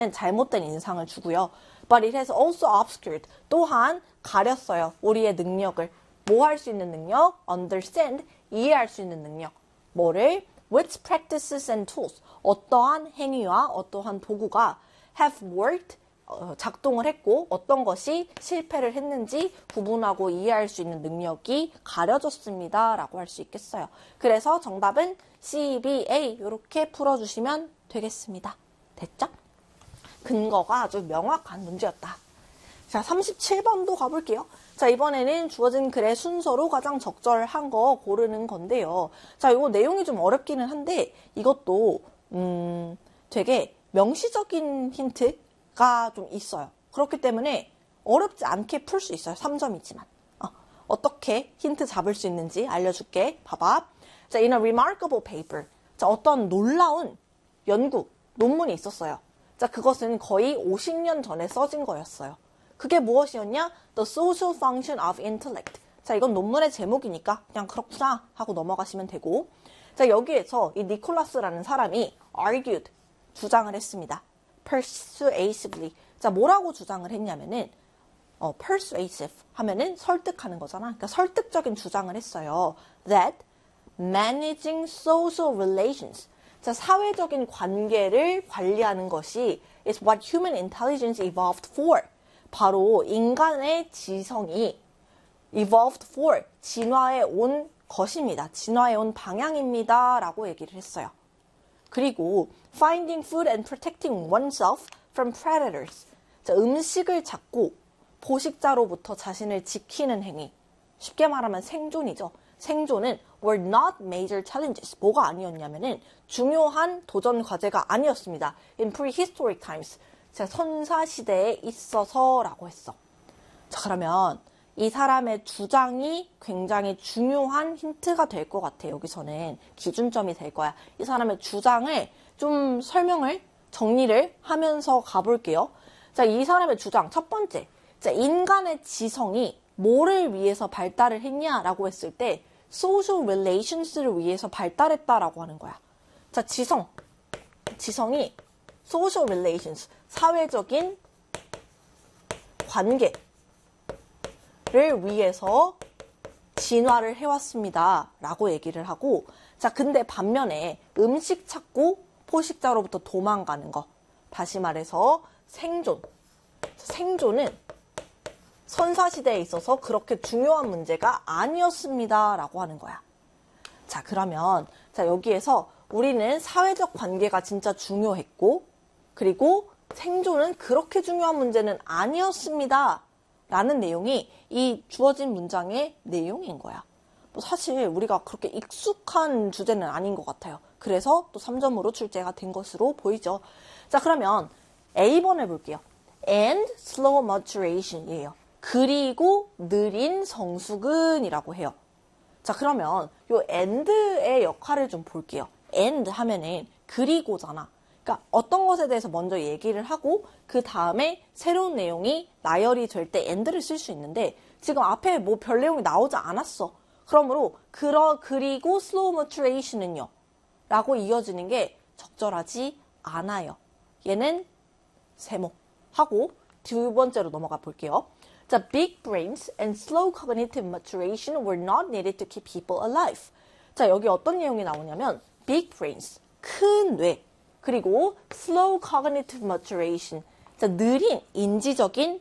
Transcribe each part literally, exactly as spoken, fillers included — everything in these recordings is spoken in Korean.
잘못된 인상을 주고요. But it has also obscured. 또한 가렸어요. 우리의 능력을. 뭐 할 수 있는 능력? Understand. 이해할 수 있는 능력. 뭐를? Which practices and tools. 어떠한 행위와 어떠한 도구가 have worked. 어, 작동을 했고 어떤 것이 실패를 했는지 구분하고 이해할 수 있는 능력이 가려졌습니다. 라고 할 수 있겠어요. 그래서 정답은 C, B, A 이렇게 풀어주시면 되겠습니다. 됐죠? 근거가 아주 명확한 문제였다. 자, 삼십칠 번도 가볼게요. 자, 이번에는 주어진 글의 순서로 가장 적절한 거 고르는 건데요. 자, 이거 내용이 좀 어렵기는 한데 이것도 음, 되게 명시적인 힌트가 좀 있어요. 그렇기 때문에 어렵지 않게 풀 수 있어요. 삼 점이지만. 어, 어떻게 힌트 잡을 수 있는지 알려줄게. 봐봐. 자, in a remarkable paper. 자, 어떤 놀라운 연구, 논문이 있었어요. 자, 그것은 거의 오십 년 전에 써진 거였어요. 그게 무엇이었냐? The social function of intellect. 자, 이건 논문의 제목이니까 그냥 그렇구나 하고 넘어가시면 되고. 자, 여기에서 이 니콜라스라는 사람이 argued, 주장을 했습니다. persuasively. 자, 뭐라고 주장을 했냐면은 어, persuasive 하면은 설득하는 거잖아. 그러니까 설득적인 주장을 했어요. That managing social relations. 자, 사회적인 관계를 관리하는 것이 is what human intelligence evolved for. 바로 인간의 지성이 evolved for, 진화해 온 것입니다. 진화해 온 방향입니다. 라고 얘기를 했어요. 그리고 finding food and protecting oneself from predators. 자, 음식을 찾고 포식자로부터 자신을 지키는 행위. 쉽게 말하면 생존이죠. 생존은 were not major challenges. 뭐가 아니었냐면은 중요한 도전 과제가 아니었습니다. In prehistoric times. 자, 선사시대에 있어서라고 했어. 자, 그러면 이 사람의 주장이 굉장히 중요한 힌트가 될 것 같아. 여기서는 기준점이 될 거야. 이 사람의 주장을 좀 설명을, 정리를 하면서 가볼게요. 자, 이 사람의 주장 첫 번째. 자, 인간의 지성이 뭐를 위해서 발달을 했냐라고 했을 때 social relations를 위해서 발달했다라고 하는 거야. 자, 지성. 지성이 social relations, 사회적인 관계를 위해서 진화를 해왔습니다. 라고 얘기를 하고, 자, 근데 반면에 음식 찾고 포식자로부터 도망가는 거. 다시 말해서 생존. 생존은 선사시대에 있어서 그렇게 중요한 문제가 아니었습니다. 라고 하는 거야. 자, 그러면, 자, 여기에서 우리는 사회적 관계가 진짜 중요했고, 그리고 생존은 그렇게 중요한 문제는 아니었습니다. 라는 내용이 이 주어진 문장의 내용인 거야. 뭐 사실 우리가 그렇게 익숙한 주제는 아닌 것 같아요. 그래서 또 삼 점으로 출제가 된 것으로 보이죠. 자, 그러면 A 번을 볼게요. And slow maturation이에요. 그리고 느린 성숙은이라고 해요. 자, 그러면 요 and의 역할을 좀 볼게요. and 하면은 그리고잖아. 그러니까 어떤 것에 대해서 먼저 얘기를 하고 그 다음에 새로운 내용이 나열이 될 때 and를 쓸 수 있는데 지금 앞에 뭐 별 내용이 나오지 않았어. 그러므로 그러, 그리고 slow maturation은요. 라고 이어지는 게 적절하지 않아요. 얘는 세모 하고 두 번째로 넘어가 볼게요. 자, big brains and slow cognitive maturation were not needed to keep people alive. 자, 여기 어떤 내용이 나오냐면 big brains, 큰 뇌, 그리고 slow cognitive maturation, 자, 느린 인지적인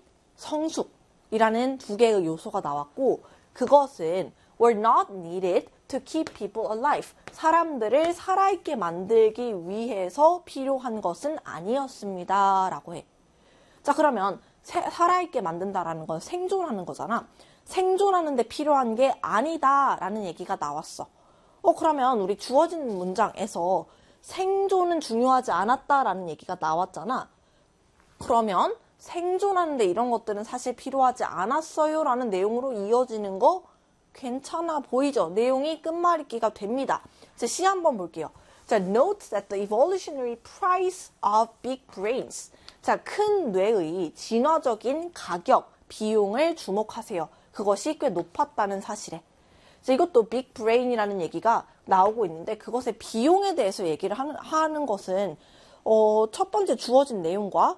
성숙이라는 두 개의 요소가 나왔고 그것은 were not needed to keep people alive. 사람들을 살아있게 만들기 위해서 필요한 것은 아니었습니다. 라고 해. 자, 그러면 세, 살아있게 만든다라는 건 생존하는 거잖아. 생존하는데 필요한 게 아니다라는 얘기가 나왔어. 어, 그러면 우리 주어진 문장에서 생존은 중요하지 않았다라는 얘기가 나왔잖아. 그러면 생존하는데 이런 것들은 사실 필요하지 않았어요 라는 내용으로 이어지는 거 괜찮아 보이죠? 내용이 끝말잇기가 됩니다. 자, C 한번 볼게요. 자, note that the evolutionary price of big brains. 자, 큰 뇌의 진화적인 가격, 비용을 주목하세요. 그것이 꽤 높았다는 사실에. 자, 이것도 big brain이라는 얘기가 나오고 있는데 그것의 비용에 대해서 얘기를 하는, 하는 것은 어, 첫 번째 주어진 내용과